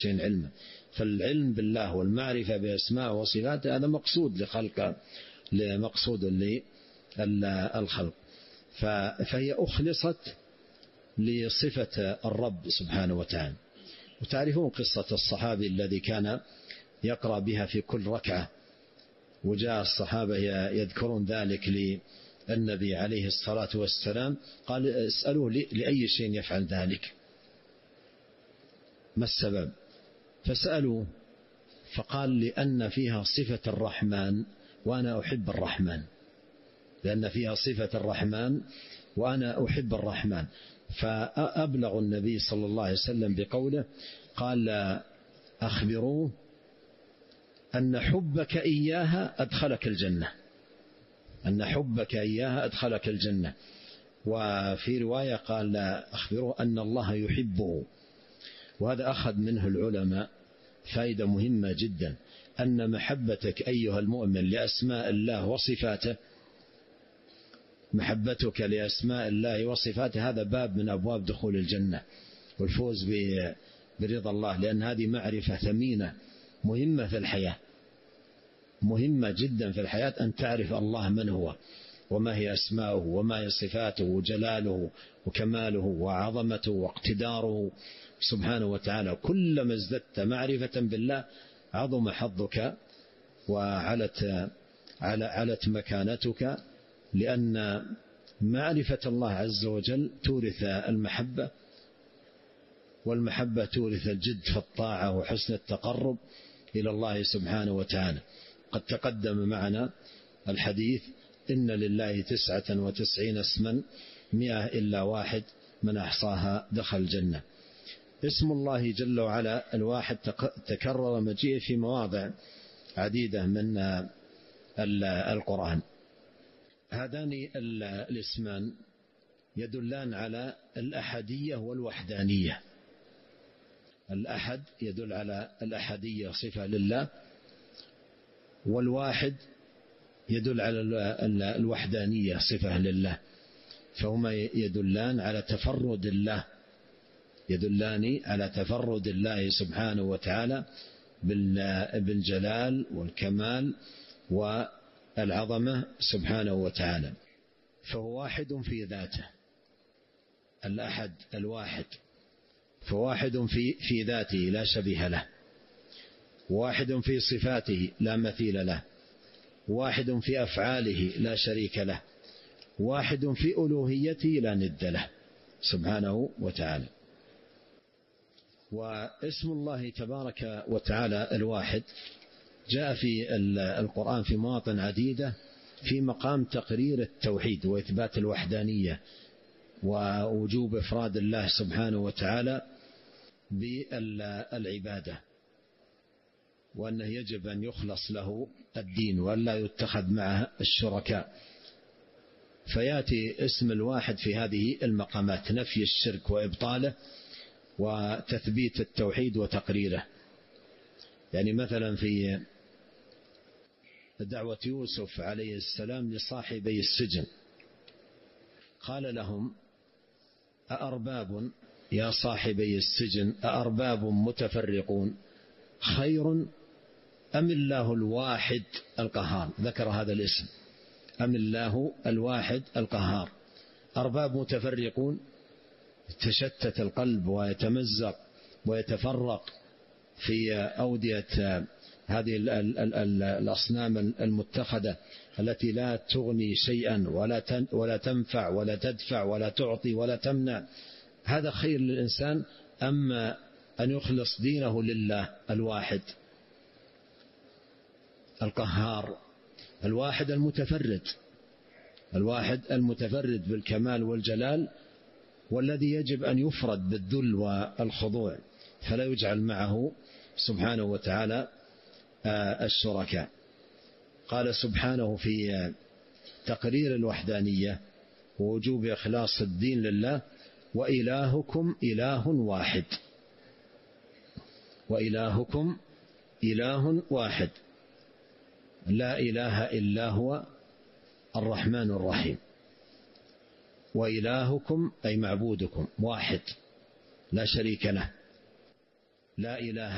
شيء علما. فالعلم بالله والمعرفة بأسماء وصفاته هذا مقصود لخلق، لمقصود للخلق. فهي أخلصت لصفة الرب سبحانه وتعالى. وتعرفون قصة الصحابي الذي كان يقرأ بها في كل ركعة، وجاء الصحابة يذكرون ذلك للنبي عليه الصلاة والسلام، قال اسألوه لأي شيء يفعل ذلك، ما السبب؟ فسألوا فقال لأن فيها صفة الرحمن وأنا أحب الرحمن، لأن فيها صفة الرحمن وأنا أحب الرحمن. فأبلغ النبي صلى الله عليه وسلم بقوله، قال أخبروه أن حبك إياها أدخلك الجنة، أن حبك إياها أدخلك الجنة. وفي رواية قال أخبروه أن الله يحبه. وهذا أخذ منه العلماء فائدة مهمة جدا، أن محبتك أيها المؤمن لأسماء الله وصفاته، محبتك لأسماء الله وصفاته هذا باب من أبواب دخول الجنة والفوز برضا الله، لأن هذه معرفة ثمينة مهمة في الحياة، مهمة جدا في الحياة أن تعرف الله من هو، وما هي أسماؤه، وما هي صفاته، وجلاله وكماله وعظمته واقتداره سبحانه وتعالى. كلما ازددت معرفة بالله عظم حظك وعلت مكانتك، لأن معرفة الله عز وجل تورث المحبة، والمحبة تورث الجد في الطاعة وحسن التقرب إلى الله سبحانه وتعالى. قد تقدم معنا الحديث إن لله 99 اسما 100 إلا واحد من أحصاها دخل الجنة. اسم الله جل وعلا الواحد تكرر مجيء في مواضع عديدة من القرآن. هذان الاسمان يدلان على الأحدية والوحدانية. الأحد يدل على الأحدية صفة لله، والواحد يدل على الوحدانية صفة لله، فهما يدلان على تفرد الله، يدلان على تفرد الله سبحانه وتعالى بالجلال والكمال والعظمة سبحانه وتعالى. فهو واحد في ذاته، الأحد الواحد، فواحد في ذاته لا شبيه له، واحد في صفاته لا مثيل له، واحد في أفعاله لا شريك له، واحد في ألوهيته لا ند له سبحانه وتعالى. واسم الله تبارك وتعالى الواحد جاء في القرآن في مواطن عديدة في مقام تقرير التوحيد وإثبات الوحدانية ووجوب إفراد الله سبحانه وتعالى بالعبادة، وأنه يجب أن يخلص له الدين وأن لا يتخذ معه الشركاء. فيأتي اسم الواحد في هذه المقامات: نفي الشرك وإبطاله، وتثبيت التوحيد وتقريره. يعني مثلا في دعوة يوسف عليه السلام لصاحبي السجن قال لهم: أأرباب يا صاحبي السجن أأرباب متفرقون خير أم الله الواحد القهار؟ ذكر هذا الاسم، أم الله الواحد القهار. أرباب متفرقون، تشتت القلب ويتمزق ويتفرق في أودية هذه الأصنام المتخذة التي لا تغني شيئا ولا تنفع ولا تدفع ولا تعطي ولا تمنع. هذا خير للإنسان أما أن يخلص دينه لله الواحد القهار، الواحد المتفرد، الواحد المتفرد بالكمال والجلال، والذي يجب أن يفرد بالذل والخضوع، فلا يجعل معه سبحانه وتعالى الشركاء. قال سبحانه في تقرير الوحدانية ووجوب إخلاص الدين لله: وإلهكم إله واحد، وإلهكم إله واحد لا إله إلا هو الرحمن الرحيم. وإلهكم أي معبودكم واحد لا شريك له، لا إله